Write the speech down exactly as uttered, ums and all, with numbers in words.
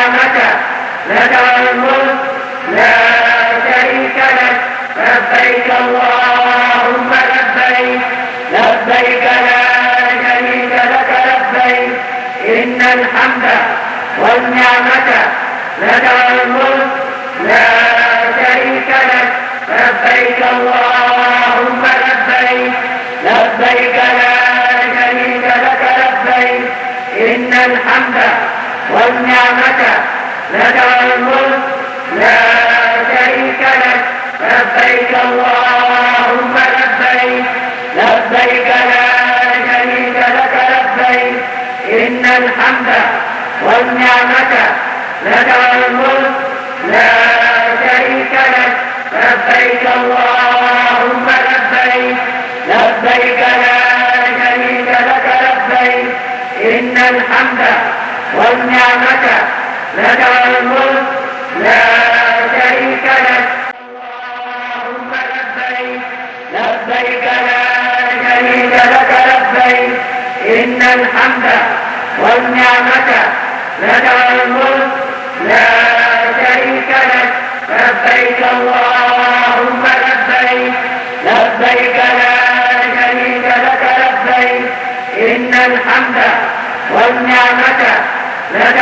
والنعمة لك والملك لا شريك لك. لبيك اللهم لبيك لبيك لا شريك لك لبيك إن الحمد والنعمة لك والملك لا شريك لك. لبيك اللهم لبيك لبيك لا شريك لك لبيك إن الحمد والنعمة لك والملك لا شريك لك. لبيك اللهم لبيك لبيك لا شريك لك لبيك إن الحمد والنعمة لك والملك لا شريك لك. لبيك اللهم لبيك لبيك لا شريك لك لبيك إن الحمد والنعمة لك والملك لا شريك لك. اللهم لبيك لبيك لا شريك لك لبيك إن الحمد والنعمة لك والملك لا شريك لك. لبيك اللهم لبيك لبيك لا شريك لك لبيك إن الحمد والنعمة لك